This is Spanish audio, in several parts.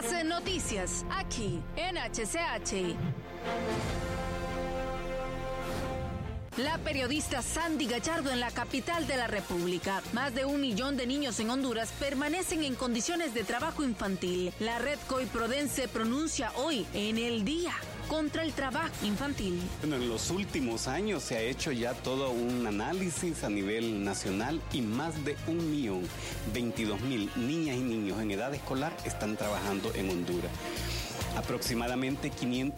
Las noticias, aquí en HCH. La periodista Sandy Gallardo en la capital de la República. Más de 1 millón de niños en Honduras permanecen en condiciones de trabajo infantil. La red COIPRODEN se pronuncia hoy en el día contra el trabajo infantil. Bueno, en los últimos años se ha hecho ya todo un análisis a nivel nacional y más de 1.022.000 niñas y niños en edad escolar están trabajando en Honduras. Aproximadamente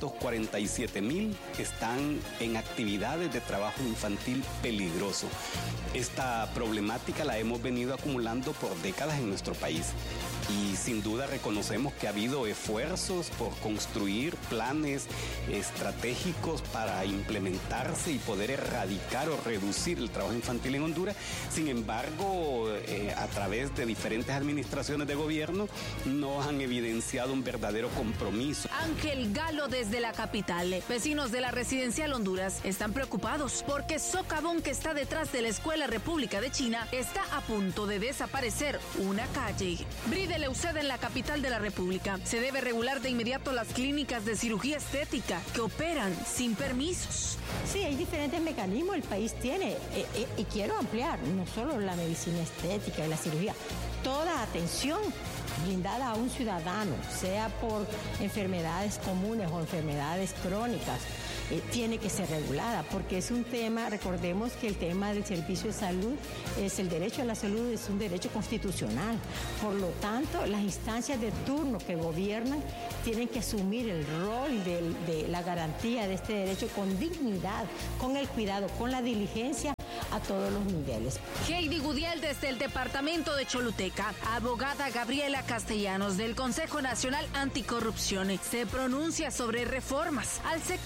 547.000 están en actividades de trabajo infantil peligroso. Esta problemática la hemos venido acumulando por décadas en nuestro país. Y sin duda reconocemos que ha habido esfuerzos por construir planes estratégicos para implementarse y poder erradicar o reducir el trabajo infantil en Honduras. Sin embargo, a través de diferentes administraciones de gobierno, no han evidenciado un verdadero compromiso. Ángel Galo desde la capital. Vecinos de la Residencial Honduras están preocupados porque socavón que está detrás de la Escuela República de China está a punto de desaparecer una calle. Leuceda en la capital de la República. Se debe regular de inmediato las clínicas de cirugía estética que operan sin permisos. Sí, hay diferentes mecanismos el país tiene y quiero ampliar, no solo la medicina estética y la cirugía, toda atención brindada a un ciudadano, sea por enfermedades comunes o enfermedades crónicas, tiene que ser regulada, porque es un tema, recordemos que el tema del servicio de salud, es el derecho a la salud, es un derecho constitucional. Por lo tanto, las instancias de turno que gobiernan tienen que asumir el rol de la garantía de este derecho con dignidad, con el cuidado, con la diligencia a todos los niveles. Heidi Gudiel desde el departamento de Choluteca. Abogada Gabriela Castellanos del Consejo Nacional Anticorrupción se pronuncia sobre reformas al sector